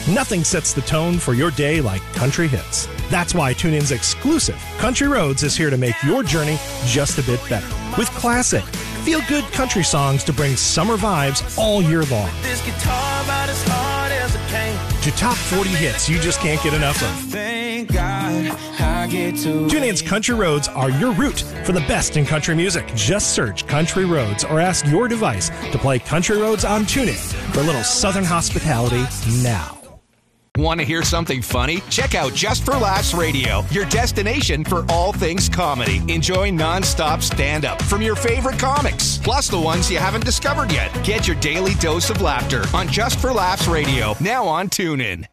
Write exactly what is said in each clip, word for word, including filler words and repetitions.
Nothing sets the tone for your day like country hits. That's why TuneIn's exclusive Country Roads is here to make your journey just a bit better. With classic, feel-good country songs to bring summer vibes all year long. This guitar about as hard as a cane. To top forty hits you just can't get enough of. Thank God I get to TuneIn's Country Roads are your route for the best in country music. Just search Country Roads or ask your device to play Country Roads on TuneIn for a little Southern hospitality now. Want to hear something funny? Check out Just for Laughs Radio, your destination for all things comedy. Enjoy non-stop stand-up from your favorite comics, plus the ones you haven't discovered yet. Get your daily dose of laughter on Just for Laughs Radio, now on TuneIn.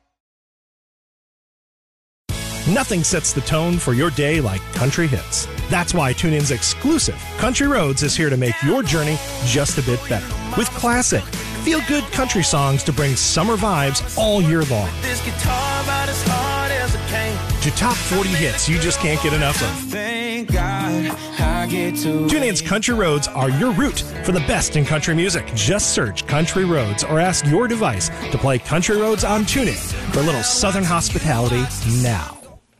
Nothing sets the tone for your day like country hits. That's why TuneIn's exclusive Country Roads is here to make your journey just a bit better. With classic, feel-good country songs to bring summer vibes all year long. This guitar about as hard as a cane. To top forty hits you just can't get enough of. Thank God I get to TuneIn's Country Roads are your route for the best in country music. Just search Country Roads or ask your device to play Country Roads on TuneIn for a little Southern hospitality now.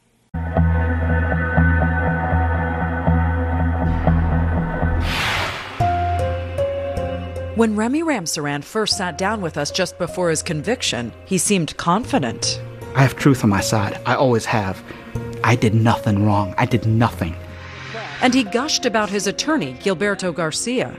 When Remy Ramsaran first sat down with us just before his conviction, he seemed confident. I have truth on my side. I always have. I did nothing wrong. I did nothing. And he gushed about his attorney, Gilberto Garcia.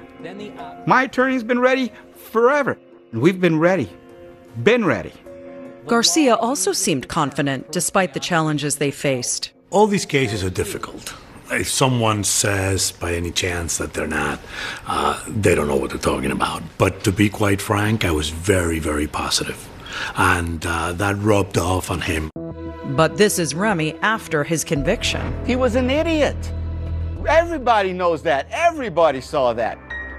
My attorney's been ready forever. We've been ready. Been ready. Garcia also seemed confident despite the challenges they faced. All these cases are difficult. If someone says by any chance that they're not, uh, they don't know what they're talking about. But to be quite frank, I was very, very positive. And uh, that rubbed off on him. But this is Remy after his conviction. He was an idiot. Everybody knows that. Everybody saw that.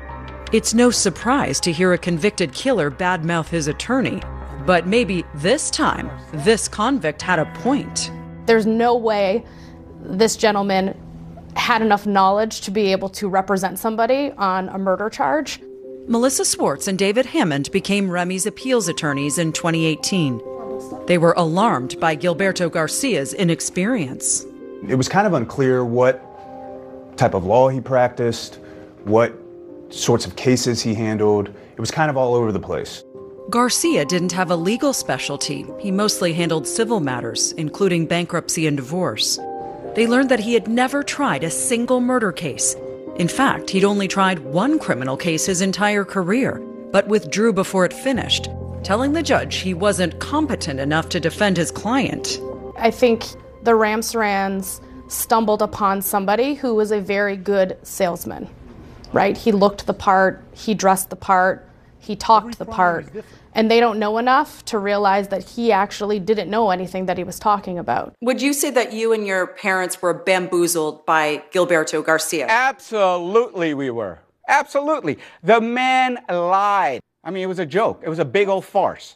It's no surprise to hear a convicted killer badmouth his attorney. But maybe this time, this convict had a point. There's no way this gentleman had enough knowledge to be able to represent somebody on a murder charge. Melissa Swartz and David Hammond became Remy's appeals attorneys in twenty eighteen. They were alarmed by Gilberto Garcia's inexperience. It was kind of unclear what type of law he practiced, what sorts of cases he handled. It was kind of all over the place. Garcia didn't have a legal specialty. He mostly handled civil matters, including bankruptcy and divorce. They learned that he had never tried a single murder case. In fact, he'd only tried one criminal case his entire career, but withdrew before it finished, telling the judge he wasn't competent enough to defend his client. I think the Ramsarans stumbled upon somebody who was a very good salesman, right? He looked the part, he dressed the part, he talked the part, and they don't know enough to realize that he actually didn't know anything that he was talking about. Would you say that you and your parents were bamboozled by Gilberto Garcia? Absolutely we were. Absolutely. The man lied. I mean, it was a joke. It was a big old farce.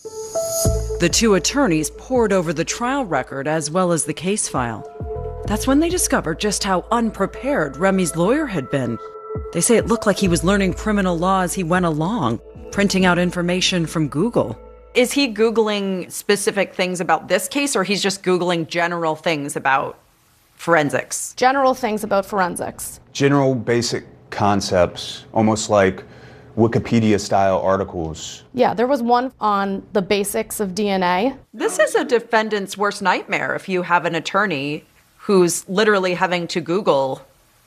The two attorneys pored over the trial record as well as the case file. That's when they discovered just how unprepared Remy's lawyer had been. They say it looked like he was learning criminal law as he went along, printing out information from Google. Is he Googling specific things about this case, or he's just Googling general things about forensics? General things about forensics. General basic concepts, almost like Wikipedia-style articles. Yeah, there was one on the basics of D N A. This is a defendant's worst nightmare if you have an attorney who's literally having to Google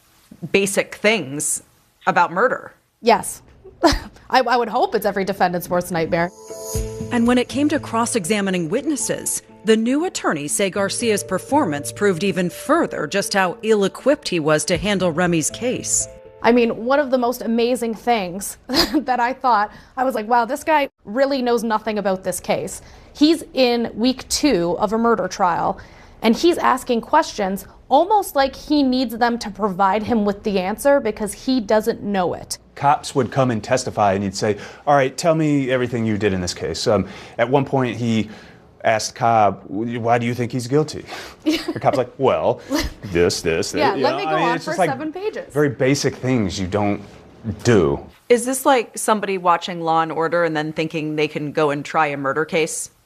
basic things about murder. Yes. I, I would hope it's every defendant's worst nightmare. And when it came to cross-examining witnesses, the new attorneys say Garcia's performance proved even further just how ill-equipped he was to handle Remy's case. I mean, one of the most amazing things that I thought, I was like, wow, this guy really knows nothing about this case. He's in week two of a murder trial, and he's asking questions almost like he needs them to provide him with the answer because he doesn't know it. Cops would come and testify, and he'd say, all right, tell me everything you did in this case. Um, at one point, he asked Cobb, why do you think he's guilty? The cop's like, well, this, this, this. Yeah, you let know? me go I mean, on it's for just like seven pages. Very basic things you don't do. Is this like somebody watching Law and Order and then thinking they can go and try a murder case?